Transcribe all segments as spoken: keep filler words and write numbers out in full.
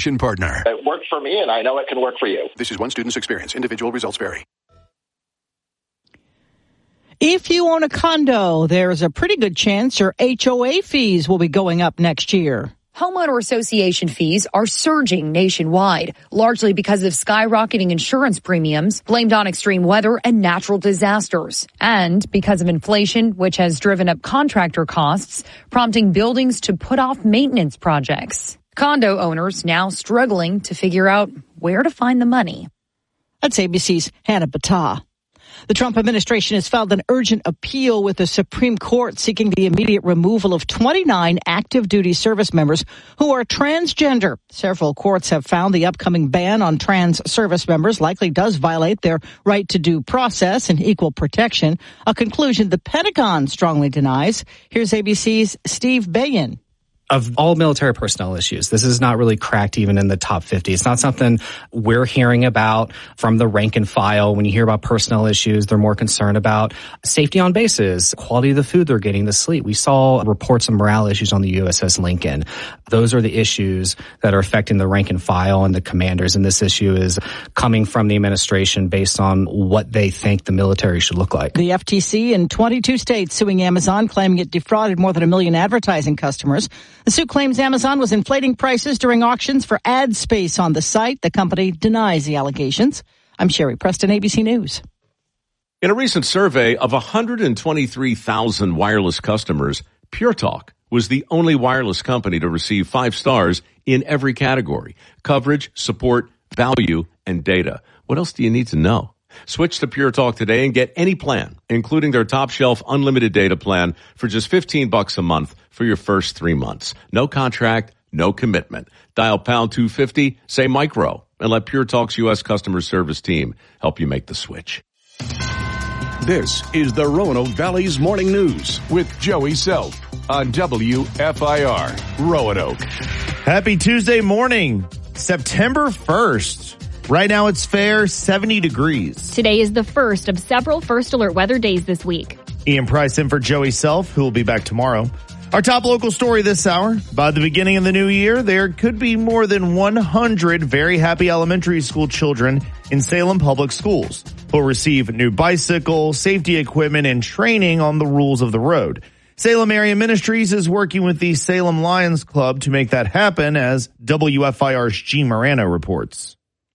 education partner. It worked for me, and I know it can work for you. This is one student's experience. Individual results vary. If you own a condo, there's a pretty good chance your H O A fees will be going up next year. Homeowner association fees are surging nationwide, largely because of skyrocketing insurance premiums blamed on extreme weather and natural disasters, and because of inflation, which has driven up contractor costs, prompting buildings to put off maintenance projects. Condo owners now struggling to figure out where to find the money. That's A B C's Hannah Battah. The Trump administration has filed an urgent appeal with the Supreme Court seeking the immediate removal of twenty-nine active duty service members who are transgender. Several courts have found the upcoming ban on trans service members likely does violate their right to due process and equal protection, a conclusion the Pentagon strongly denies. Here's A B C's Steve Bayan. Of all military personnel issues, this is not really cracked even in the top fifty. It's not something we're hearing about from the rank and file. When you hear about personnel issues, they're more concerned about safety on bases, quality of the food they're getting, the sleep. We saw reports of morale issues on the U S S Lincoln. Those are the issues that are affecting the rank and file and the commanders. And this issue is coming from the administration based on what they think the military should look like. The F T C in twenty-two states suing Amazon, claiming it defrauded more than a million advertising customers. The suit claims Amazon was inflating prices during auctions for ad space on the site. The company denies the allegations. I'm Sherry Preston, A B C News. In a recent survey of one hundred twenty-three thousand wireless customers, Pure Talk was the only wireless company to receive five stars in every category: coverage, support, value, and data. What else do you need to know? Switch to Pure Talk today and get any plan, including their top shelf unlimited data plan for just fifteen bucks a month for your first three months. No contract, no commitment. Dial pound two fifty, say micro, and let Pure Talk's U S customer service team help you make the switch. This is the Roanoke Valley's Morning News with Joey Self on W F I R Roanoke. Happy Tuesday morning, September first. Right now it's fair, seventy degrees. Today is the first of several First Alert weather days this week. Ian Price in for Joey Self, who will be back tomorrow. Our top local story this hour. By the beginning of the new year, there could be more than one hundred very happy elementary school children in Salem Public Schools who will receive new bicycle, safety equipment, and training on the rules of the road. Salem Area Ministries is working with the Salem Lions Club to make that happen, as W F I R's Gene Morano reports.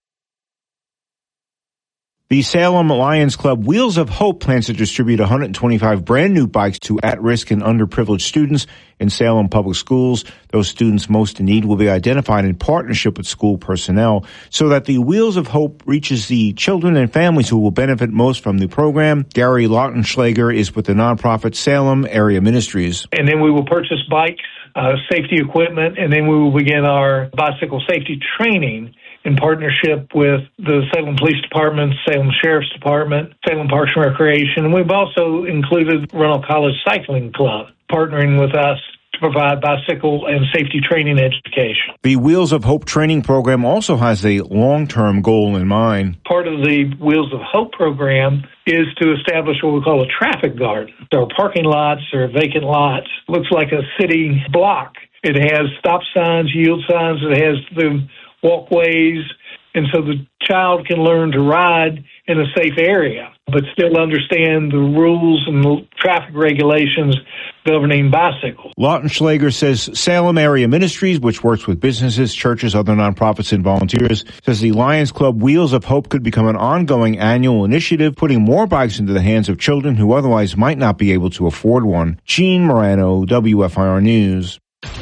The Salem Lions Club Wheels of Hope plans to distribute one hundred twenty-five brand new bikes to at-risk and underprivileged students in Salem Public Schools. Those students most in need will be identified in partnership with school personnel so that the Wheels of Hope reaches the children and families who will benefit most from the program. Gary Lautenschlager is with the nonprofit Salem Area Ministries. And then we will purchase bikes, uh, safety equipment, and then we will begin our bicycle safety training in partnership with the Salem Police Department, Salem Sheriff's Department, Salem Parks and Recreation. And we've also included Roanoke College Cycling Club, partnering with us to provide bicycle and safety training education. The Wheels of Hope training program also has a long-term goal in mind. Part of the Wheels of Hope program is to establish what we call a traffic garden. There are parking lots or vacant lots. Looks like a city block. It has stop signs, yield signs. It has the walkways, and so the child can learn to ride in a safe area, but still understand the rules and the traffic regulations governing bicycles. Lautenschlager says Salem Area Ministries, which works with businesses, churches, other nonprofits, and volunteers, says the Lions Club Wheels of Hope could become an ongoing annual initiative, putting more bikes into the hands of children who otherwise might not be able to afford one. Gene Morano, W F I R News.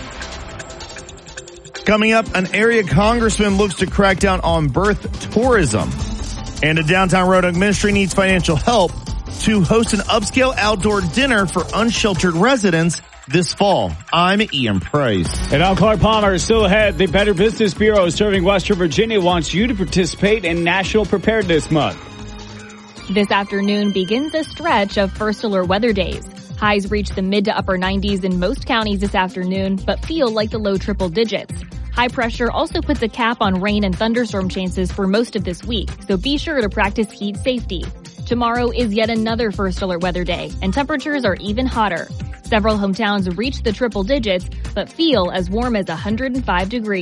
Coming up, an area congressman looks to crack down on birth tourism. And a downtown Roanoke ministry needs financial help to host an upscale outdoor dinner for unsheltered residents this fall. I'm Ian Price. And I'm Clark Palmer. Still ahead, the Better Business Bureau serving Western Virginia wants you to participate in National Preparedness Month. This afternoon begins a stretch of First Alert weather days. Highs reach the mid to upper nineties in most counties this afternoon, but feel like the low triple digits. High pressure also puts a cap on rain and thunderstorm chances for most of this week, so be sure to practice heat safety. Tomorrow is yet another First Alert weather day, and temperatures are even hotter. Several hometowns reach the triple digits, but feel as warm as one hundred five degrees.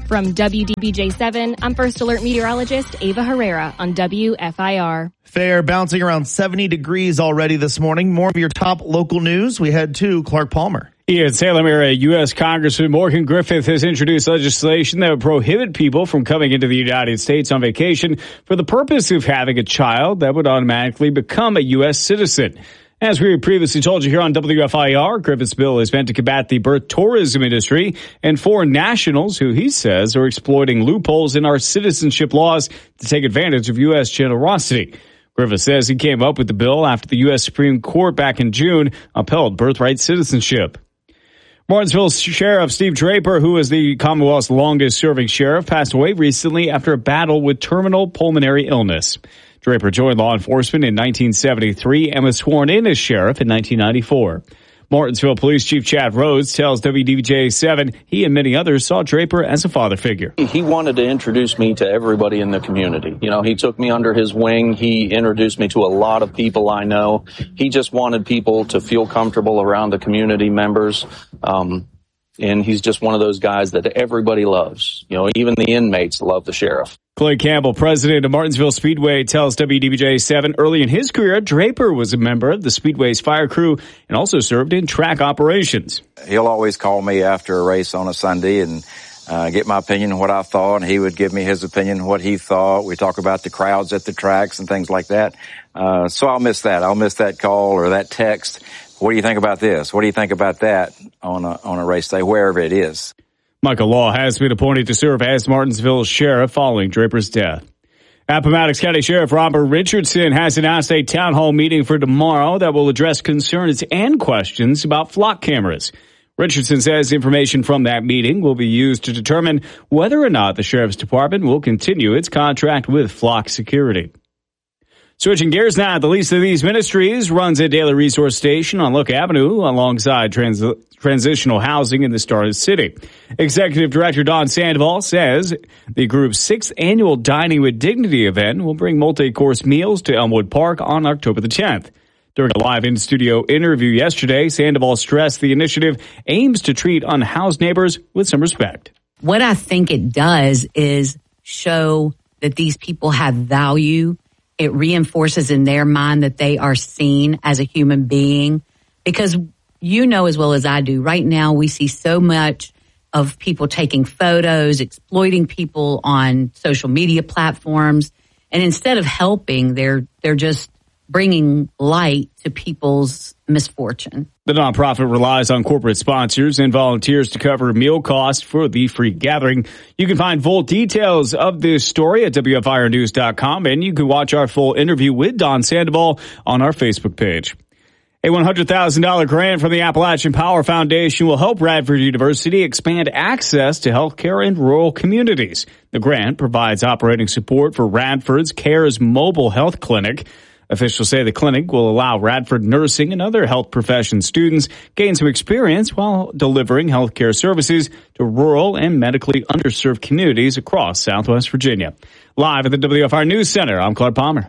From W D B J seven, I'm First Alert meteorologist Ava Herrera on W F I R. Fair bouncing around seventy degrees already this morning. More of your top local news. We head to Clark Palmer. In Salem area, U S Congressman Morgan Griffith has introduced legislation that would prohibit people from coming into the United States on vacation for the purpose of having a child that would automatically become a U S citizen. As we previously told you here on W F I R, Griffith's bill is meant to combat the birth tourism industry and foreign nationals who he says are exploiting loopholes in our citizenship laws to take advantage of U S generosity. Griffith says he came up with the bill after the U S Supreme Court back in June upheld birthright citizenship. Martinsville Sheriff Steve Draper, who is the Commonwealth's longest-serving sheriff, passed away recently after a battle with terminal pulmonary illness. Draper joined law enforcement in nineteen seventy-three and was sworn in as sheriff in nineteen ninety-four. Martinsville Police Chief Chad Rhodes tells W D B J seven he and many others saw Draper as a father figure. He wanted to introduce me to everybody in the community. You know, he took me under his wing. He introduced me to a lot of people I know. He just wanted people to feel comfortable around the community members. Um, and he's just one of those guys that everybody loves. You know, even the inmates love the sheriff. Clay Campbell, president of Martinsville Speedway, tells W D B J seven early in his career, Draper was a member of the Speedway's fire crew and also served in track operations. He'll always call me after a race on a Sunday and uh, get my opinion on what I thought, and he would give me his opinion on what he thought. We talk about the crowds at the tracks and things like that. Uh, so I'll miss that. I'll miss that call or that text. What do you think about this? What do you think about that on a, on a race day, wherever it is? Michael Law has been appointed to serve as Martinsville's sheriff following Draper's death. Appomattox County Sheriff Robert Richardson has announced a town hall meeting for tomorrow that will address concerns and questions about flock cameras. Richardson says information from that meeting will be used to determine whether or not the Sheriff's Department will continue its contract with Flock Security. Switching gears now, the least of these ministries runs a daily resource station on Look Avenue alongside trans- transitional housing in the Star City. Executive Director Don Sandoval says the group's sixth annual Dining with Dignity event will bring multi-course meals to Elmwood Park on October the tenth. During a live in-studio interview yesterday, Sandoval stressed the initiative aims to treat unhoused neighbors with some respect. What I think it does is show that these people have value. It reinforces in their mind that they are seen as a human being, because you know as well as I do, right now we see so much of people taking photos, exploiting people on social media platforms, and instead of helping, they're they're just bringing light to people's misfortune. The nonprofit relies on corporate sponsors and volunteers to cover meal costs for the free gathering. You can find full details of this story at W F I R news dot com, and you can watch our full interview with Don Sandoval on our Facebook page. A one hundred thousand dollars grant from the Appalachian Power Foundation will help Radford University expand access to health care in rural communities. The grant provides operating support for Radford's CARES mobile health clinic. Officials say the clinic will allow Radford nursing and other health profession students gain some experience while delivering healthcare services to rural and medically underserved communities across Southwest Virginia. Live at the W F I R News Center, I'm Clark Palmer.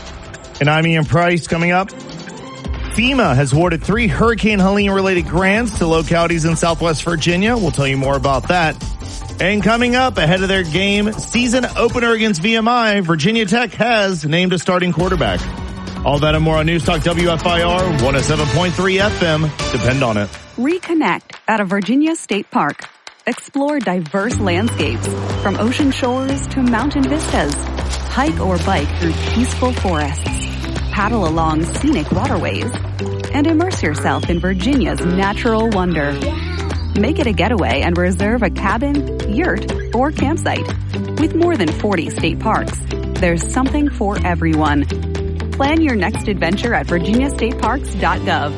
And I'm Ian Price. Coming up, FEMA has awarded three Hurricane Helene-related grants to localities in Southwest Virginia. We'll tell you more about that. And coming up, ahead of their game season opener against V M I, Virginia Tech has named a starting quarterback. All that and more on News Talk W F I R one oh seven point three F M. Depend on it. Reconnect at a Virginia State Park. Explore diverse landscapes from ocean shores to mountain vistas. Hike or bike through peaceful forests. Paddle along scenic waterways. And immerse yourself in Virginia's natural wonder. Make it a getaway and reserve a cabin, yurt, or campsite. With more than forty state parks, there's something for everyone. Plan your next adventure at virginia state parks dot gov.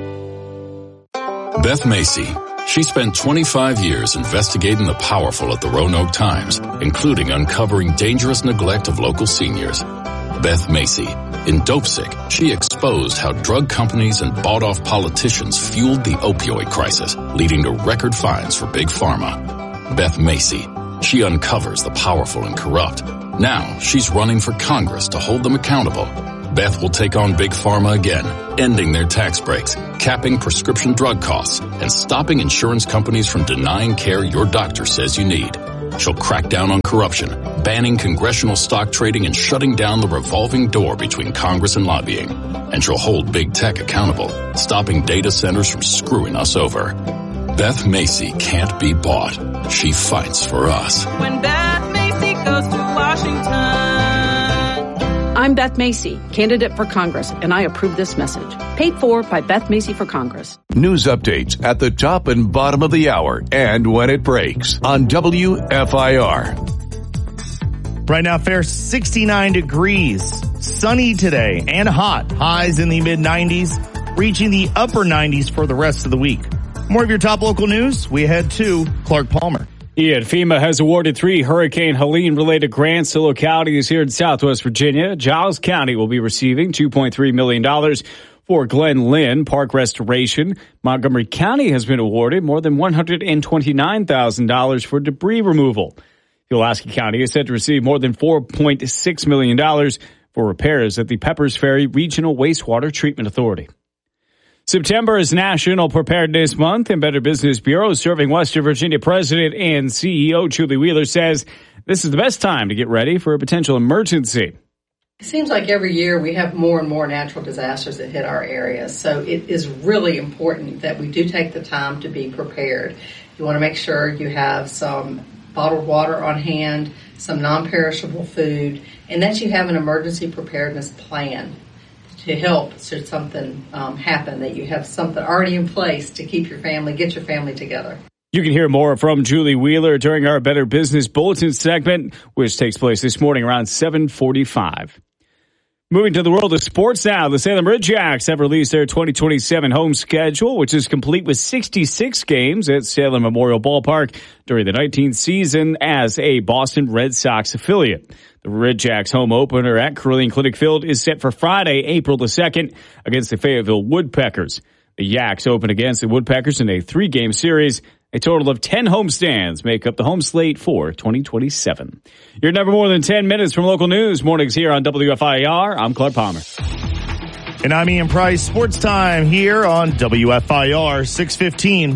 Beth Macy. She spent twenty-five years investigating the powerful at the Roanoke Times, including uncovering dangerous neglect of local seniors. Beth Macy. In Dopesick, she exposed how drug companies and bought-off politicians fueled the opioid crisis, leading to record fines for Big Pharma. Beth Macy. She uncovers the powerful and corrupt. Now she's running for Congress to hold them accountable. Beth will take on Big Pharma again, ending their tax breaks, capping prescription drug costs, and stopping insurance companies from denying care your doctor says you need. She'll crack down on corruption, banning congressional stock trading and shutting down the revolving door between Congress and lobbying. And she'll hold big tech accountable, stopping data centers from screwing us over. Beth Macy can't be bought. She fights for us. When Beth Macy goes to Washington. I'm Beth Macy, candidate for Congress, and I approve this message. Paid for by Beth Macy for Congress. News updates at the top and bottom of the hour and when it breaks on W F I R. Right now, fair sixty-nine degrees, sunny today and hot. Highs in the mid nineties, reaching the upper nineties for the rest of the week. More of your top local news. We head to Clark Palmer. Ian, FEMA has awarded three Hurricane Helene-related grants to localities here in Southwest Virginia. Giles County will be receiving two point three million dollars for Glen Lynn Park restoration. Montgomery County has been awarded more than one hundred twenty-nine thousand dollars for debris removal. Pulaski County is set to receive more than four point six million dollars for repairs at the Peppers Ferry Regional Wastewater Treatment Authority. September is National Preparedness Month, and Better Business Bureau serving Western Virginia President and C E O Julie Wheeler says this is the best time to get ready for a potential emergency. It seems like every year we have more and more natural disasters that hit our area, so it is really important that we do take the time to be prepared. You want to make sure you have some bottled water on hand, some non-perishable food, and that you have an emergency preparedness plan to help should something um, happen, that you have something already in place to keep your family, get your family together. You can hear more from Julie Wheeler during our Better Business Bulletin segment, which takes place this morning around seven forty-five. Moving to the world of sports now, the Salem Ridgeacs have released their twenty twenty-seven home schedule, which is complete with sixty-six games at Salem Memorial Ballpark during the nineteenth season as a Boston Red Sox affiliate. The Ridgeacs home opener at Carillion Clinic Field is set for Friday, April the second against the Fayetteville Woodpeckers. The Yaks open against the Woodpeckers in a three-game series. A total of ten homestands make up the home slate for twenty twenty-seven. You're never more than ten minutes from local news. Mornings here on W F I R. I'm Clark Palmer. And I'm Ian Price. Sports time here on W F I R six fifteen.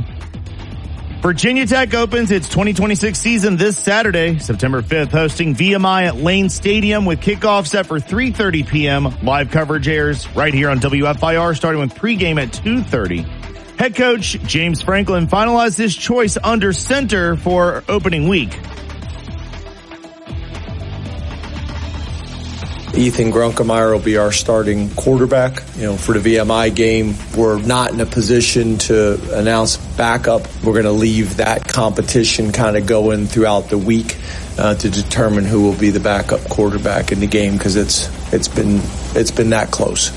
Virginia Tech opens its twenty twenty-six season this Saturday, September fifth, hosting V M I at Lane Stadium with kickoff set for three thirty p.m. Live coverage airs right here on W F I R, starting with pregame at two thirty. Head coach James Franklin finalized his choice under center for opening week. Ethan Grunkemeyer will be our starting quarterback. You know, for the V M I game, we're not in a position to announce backup. We're going to leave that competition kind of going throughout the week uh, to determine who will be the backup quarterback in the game, because it's it's been it's been that close.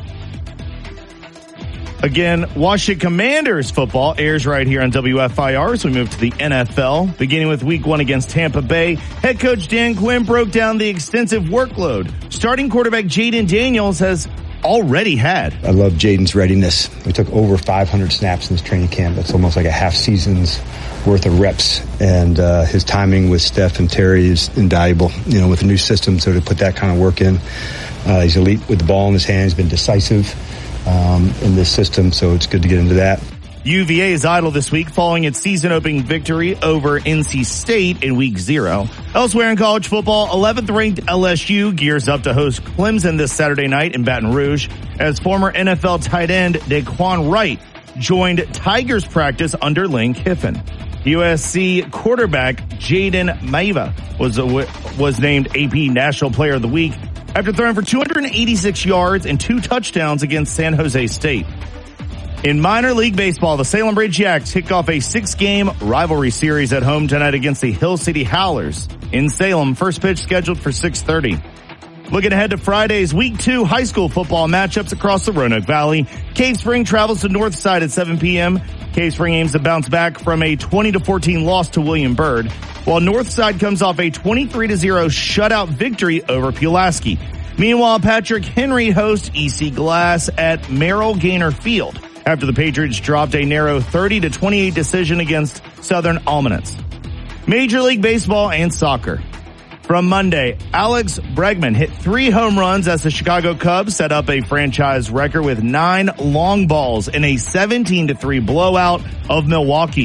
Again, Washington Commanders football airs right here on W F I R as we move to the N F L. Beginning with week one against Tampa Bay, head coach Dan Quinn broke down the extensive workload starting quarterback Jaden Daniels has already had. I love Jaden's readiness. We took over five hundred snaps in this training camp. That's almost like a half season's worth of reps. And uh, his timing with Steph and Terry is invaluable, you know, with a new system. So to put that kind of work in, uh, he's elite with the ball in his hands, been decisive Um, in this system, so it's good to get into that. U V A is idle this week following its season-opening victory over N C State in week zero. Elsewhere in college football, eleventh-ranked L S U gears up to host Clemson this Saturday night in Baton Rouge as former N F L tight end Daquan Wright joined Tigers practice under Lane Kiffin. U S C quarterback Jaden Maiva was, was named A P National Player of the Week after throwing for two hundred eighty-six yards and two touchdowns against San Jose State. In minor league baseball, the Salem Ridgeacs kick off a six-game rivalry series at home tonight against the Hill City Howlers in Salem. First pitch scheduled for six thirty. Looking ahead to Friday's week two high school football matchups across the Roanoke Valley. Cave Spring travels to Northside at seven p.m. Cave Spring aims to bounce back from a twenty to fourteen loss to William Byrd, while Northside comes off a twenty-three to zero shutout victory over Pulaski. Meanwhile, Patrick Henry hosts E C Glass at Merrill Gaynor Field after the Patriots dropped a narrow thirty to twenty-eight decision against Southern Almonance. Major League Baseball and soccer. From Monday, Alex Bregman hit three home runs as the Chicago Cubs set up a franchise record with nine long balls in a seventeen to three blowout of Milwaukee.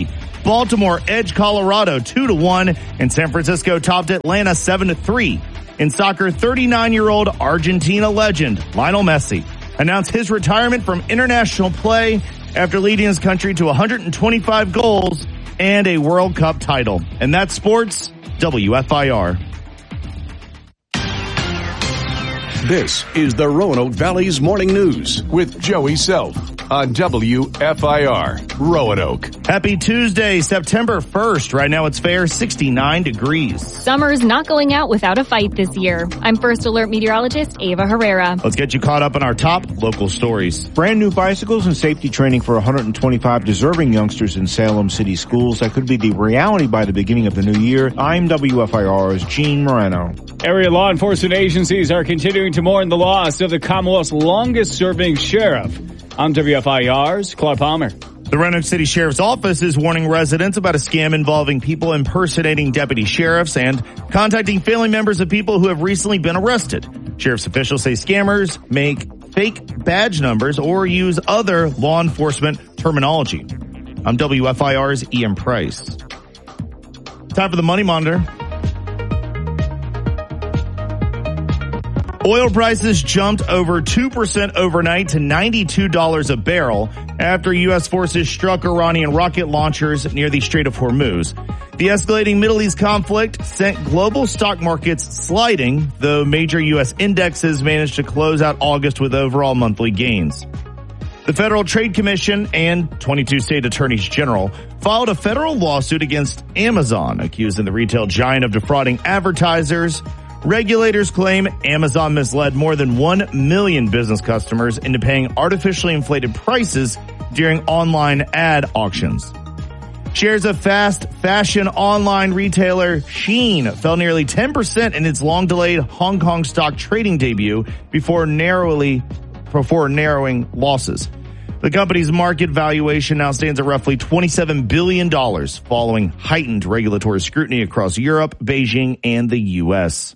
Baltimore edged Colorado two to one, and San Francisco topped Atlanta seven to three. In soccer, thirty-nine-year-old Argentina legend Lionel Messi announced his retirement from international play after leading his country to one hundred twenty-five goals and a World Cup title. And that's sports, W F I R. This is the Roanoke Valley's Morning News with Joey Self on W F I R, Roanoke. Happy Tuesday, September first. Right now it's fair, sixty-nine degrees. Summer's not going out without a fight this year. I'm First Alert meteorologist Ava Herrera. Let's get you caught up on our top local stories. Brand new bicycles and safety training for one hundred twenty-five deserving youngsters in Salem City schools. That could be the reality by the beginning of the new year. I'm W F I R's Gene Moreno. Area law enforcement agencies are continuing to mourn the loss of the Commonwealth's longest-serving sheriff. I'm W F I R's Clark Palmer. The Roanoke City Sheriff's Office is warning residents about a scam involving people impersonating deputy sheriffs and contacting family members of people who have recently been arrested. Sheriff's officials say scammers make fake badge numbers or use other law enforcement terminology. I'm W F I R's Ian Price. Time for the Money Monitor. Oil prices jumped over two percent overnight to ninety-two dollars a barrel after U S forces struck Iranian rocket launchers near the Strait of Hormuz. The escalating Middle East conflict sent global stock markets sliding, though major U S indexes managed to close out August with overall monthly gains. The Federal Trade Commission and twenty-two state attorneys general filed a federal lawsuit against Amazon, accusing the retail giant of defrauding advertisers. Regulators claim Amazon misled more than one million business customers into paying artificially inflated prices during online ad auctions. Shares of fast fashion online retailer Shein fell nearly ten percent in its long-delayed Hong Kong stock trading debut before narrowly, before narrowing losses. The company's market valuation now stands at roughly twenty-seven billion dollars following heightened regulatory scrutiny across Europe, Beijing, and the U S.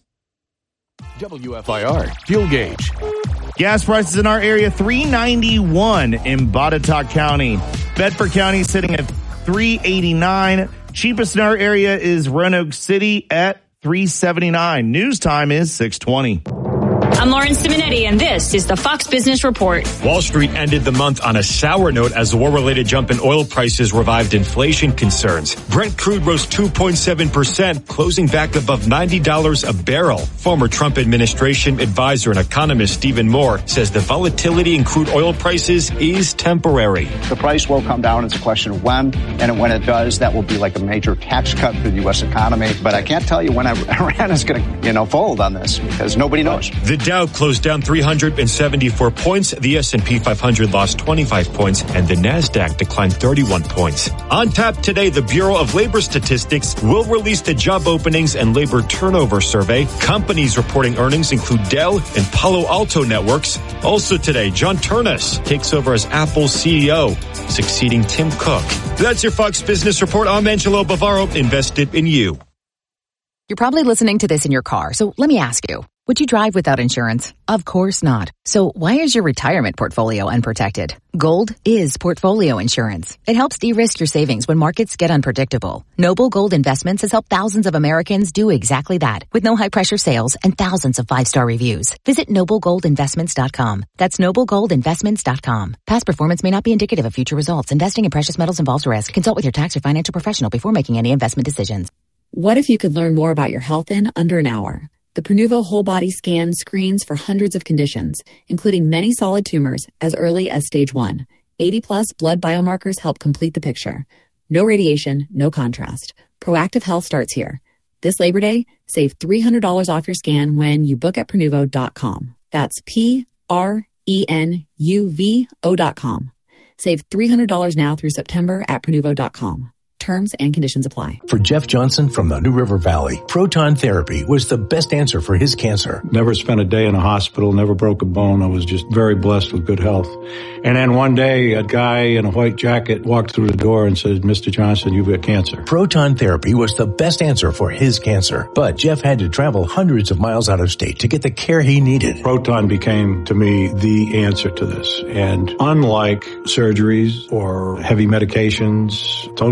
W F I R Fuel Gauge. Gas prices in our area, three ninety-one in Botetourt County. Bedford County sitting at three eighty-nine. Cheapest in our area is Roanoke City at three seventy-nine. News time is six twenty. I'm Lauren Simonetti, and this is the Fox Business Report. Wall Street ended the month on a sour note as the war-related jump in oil prices revived inflation concerns. Brent crude rose two point seven percent, closing back above ninety dollars a barrel. Former Trump administration advisor and economist Stephen Moore says the volatility in crude oil prices is temporary. The price will come down. It's a question of when, and when it does, that will be like a major tax cut for the U S economy. But I can't tell you when Iran is going to, you know, fold on this because nobody knows. The Dow closed down three hundred seventy-four points. The S and P five hundred lost twenty-five points, and the NASDAQ declined thirty-one points. On tap today, the Bureau of Labor Statistics will release the job openings and labor turnover survey. Companies reporting earnings include Dell and Palo Alto Networks. Also today, John Ternus takes over as Apple's C E O, succeeding Tim Cook. That's your Fox Business Report. I'm Angelo Bavaro, invested in you. You're probably listening to this in your car, so let me ask you. Would you drive without insurance? Of course not. So why is your retirement portfolio unprotected? Gold is portfolio insurance. It helps de-risk your savings when markets get unpredictable. Noble Gold Investments has helped thousands of Americans do exactly that with no high-pressure sales and thousands of five-star reviews. Visit noble gold investments dot com. That's noble gold investments dot com. Past performance may not be indicative of future results. Investing in precious metals involves risk. Consult with your tax or financial professional before making any investment decisions. What if you could learn more about your health in under an hour? The Prenuvo Whole Body Scan screens for hundreds of conditions, including many solid tumors as early as stage one. eighty plus blood biomarkers help complete the picture. No radiation, no contrast. Proactive health starts here. This Labor Day, save three hundred dollars off your scan when you book at Prenuvo dot com. That's P R E N U V O dot com. Save three hundred dollars now through September at Prenuvo dot com. Terms and conditions apply. For Jeff Johnson from the New River Valley, proton therapy was the best answer for his cancer. Never spent a day in a hospital, never broke a bone. I was just very blessed with good health. And then one day, a guy in a white jacket walked through the door and said, Mister Johnson, you've got cancer. Proton therapy was the best answer for his cancer. But Jeff had to travel hundreds of miles out of state to get the care he needed. Proton became, to me, the answer to this. And unlike surgeries or heavy medications, totally painless,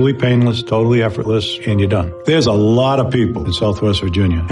painless, totally effortless, and you're done. There's a lot of people in Southwest Virginia